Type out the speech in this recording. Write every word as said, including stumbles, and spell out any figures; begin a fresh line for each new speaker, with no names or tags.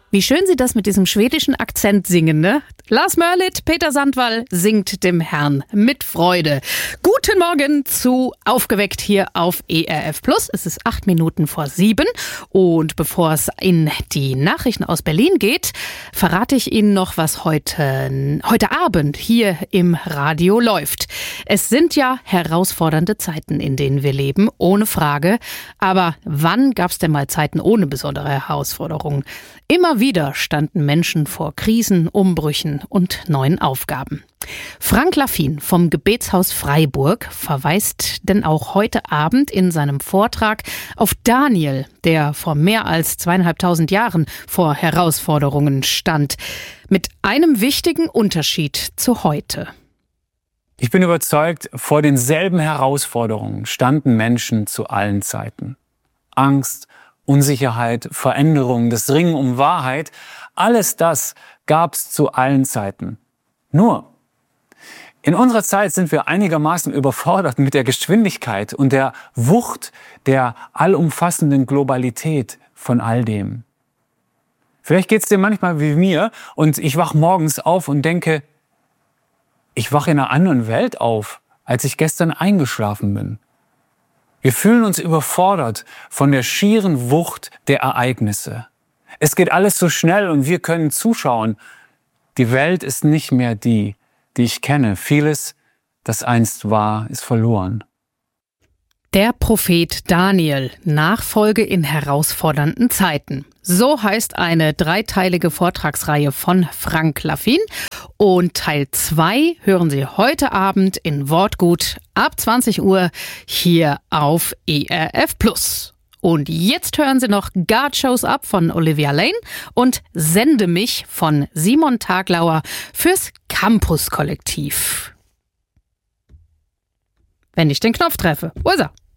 Wie schön Sie das mit diesem schwedischen Akzent singen, ne? Lars Mörlit, Peter Sandwall singt dem Herrn mit Freude. Guten Morgen zu Aufgeweckt hier auf E R F Plus. Es ist acht Minuten vor sieben. Und bevor es in die Nachrichten aus Berlin geht, verrate ich Ihnen noch, was heute, heute Abend hier im Radio läuft. Es sind ja herausfordernde Zeiten, in denen wir leben, ohne Frage. Aber wann gab es denn mal Zeiten ohne besondere Herausforderungen? Immer wieder standen Menschen vor Krisen, Umbrüchen und neuen Aufgaben. Frank Laffin vom Gebetshaus Freiburg verweist denn auch heute Abend in seinem Vortrag auf Daniel, der vor mehr als zweieinhalbtausend Jahren vor Herausforderungen stand. Mit einem wichtigen Unterschied zu heute.
Ich bin überzeugt, vor denselben Herausforderungen standen Menschen zu allen Zeiten. Angst, Unsicherheit, Veränderung, das Ringen um Wahrheit, alles das gab's zu allen Zeiten. Nur, in unserer Zeit sind wir einigermaßen überfordert mit der Geschwindigkeit und der Wucht der allumfassenden Globalität von all dem. Vielleicht geht's dir manchmal wie mir und ich wach morgens auf und denke, ich wache in einer anderen Welt auf, als ich gestern eingeschlafen bin. Wir fühlen uns überfordert von der schieren Wucht der Ereignisse. Es geht alles so schnell und wir können zuschauen. Die Welt ist nicht mehr die, die ich kenne. Vieles, das einst war, ist verloren.
Der Prophet Daniel, Nachfolge in herausfordernden Zeiten. So heißt eine dreiteilige Vortragsreihe von Frank Laffin. Und Teil zwei hören Sie heute Abend in Wortgut ab zwanzig Uhr hier auf E R F Plus. Und jetzt hören Sie noch God Shows Up von Olivia Lane und Sende mich von Simon Taglauer fürs Campus Kollektiv. Wenn ich den Knopf treffe. Wo ist er?